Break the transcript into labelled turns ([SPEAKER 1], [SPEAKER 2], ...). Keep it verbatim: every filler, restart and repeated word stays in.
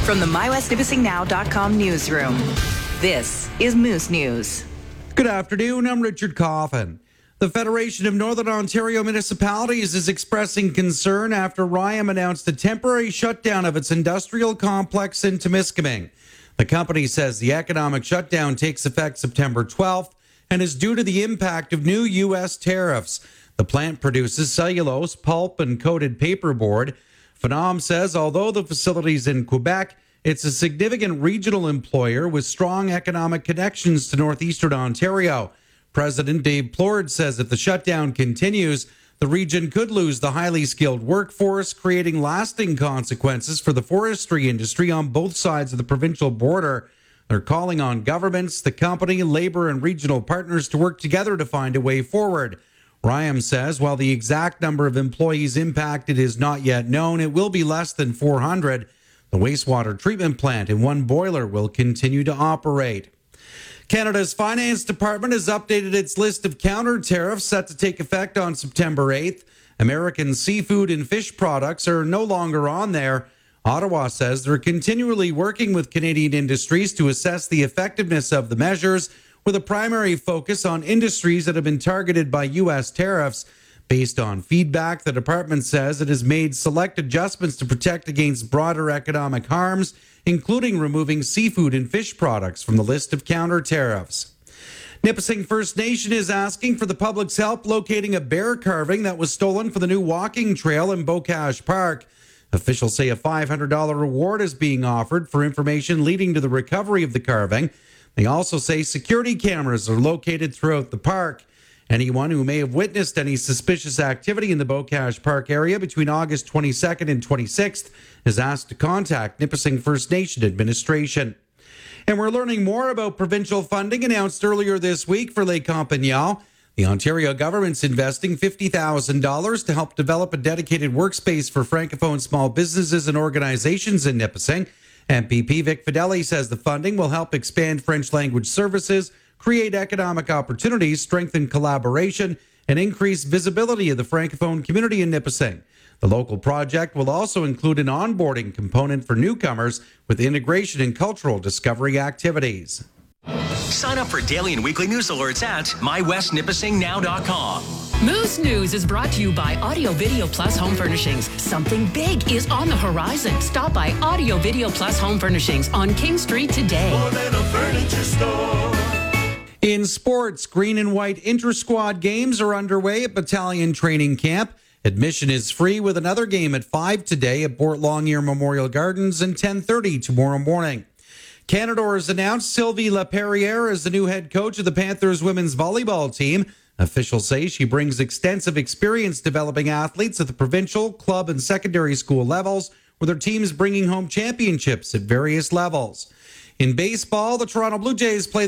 [SPEAKER 1] From the my west nipissing now dot com newsroom, this is Moose News.
[SPEAKER 2] Good afternoon, I'm Richard Coffin. The Federation of Northern Ontario Municipalities is expressing concern after R I A M announced a temporary shutdown of its industrial complex in Temiskaming. The company says the economic shutdown takes effect September twelfth and is due to the impact of new U S tariffs. The plant produces cellulose, pulp, and coated paperboard. Phenom says although the facility is in Quebec, it's a significant regional employer with strong economic connections to northeastern Ontario. President Dave Plord says if the shutdown continues, the region could lose the highly skilled workforce, creating lasting consequences for the forestry industry on both sides of the provincial border. They're calling on governments, the company, labor, and regional partners to work together to find a way forward. R I A M says while the exact number of employees impacted is not yet known, it will be less than four hundred. The wastewater treatment plant and one boiler will continue to operate. Canada's Finance Department has updated its list of counter tariffs set to take effect on September eighth. American seafood and fish products are no longer on there. Ottawa says they're continually working with Canadian industries to assess the effectiveness of the measures, with a primary focus on industries that have been targeted by U S tariffs. Based on feedback, the department says it has made select adjustments to protect against broader economic harms, including removing seafood and fish products from the list of counter tariffs. Nipissing First Nation is asking for the public's help locating a bear carving that was stolen for the new walking trail in Bocage Park. Officials say a five hundred dollars reward is being offered for information leading to the recovery of the carving. They also say security cameras are located throughout the park. Anyone who may have witnessed any suspicious activity in the Bocage Park area between August twenty-second and twenty-sixth is asked to contact Nipissing First Nation administration. And we're learning more about provincial funding announced earlier this week for Lake Compagnal. The Ontario government's investing fifty thousand dollars to help develop a dedicated workspace for Francophone small businesses and organizations in Nipissing. M P P Vic Fideli says the funding will help expand French language services, create economic opportunities, strengthen collaboration, and increase visibility of the Francophone community in Nipissing. The local project will also include an onboarding component for newcomers with integration and cultural discovery activities.
[SPEAKER 3] Sign up for daily and weekly news alerts at my west nipissing now dot com.
[SPEAKER 4] Moose News is brought to you by Audio Video Plus Home Furnishings. Something big is on the horizon. Stop by Audio Video Plus Home Furnishings on King Street today.
[SPEAKER 5] More than a furniture store.
[SPEAKER 2] In sports, green and white inter-squad games are underway at Battalion Training Camp. Admission is free with another game at five today at Bort Longyear Memorial Gardens and ten thirty tomorrow morning. Canador has announced Sylvie Laperriere as the new head coach of the Panthers women's volleyball team. Officials say she brings extensive experience developing athletes at the provincial, club, and secondary school levels, with her teams bringing home championships at various levels. In baseball, the Toronto Blue Jays play